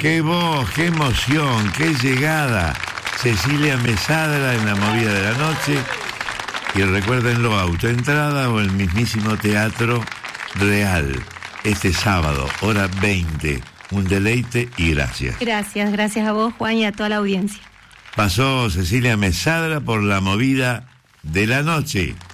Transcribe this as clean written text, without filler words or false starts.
qué voz, qué emoción, qué llegada. Cecilia Mesadra en la movida de la noche. Y recuérdenlo, autoentrada o el mismísimo Teatro Real. Este sábado, hora 20. Un deleite y gracias. Gracias a vos, Juan, y a toda la audiencia. Pasó Cecilia Mesadra por la movida de la noche.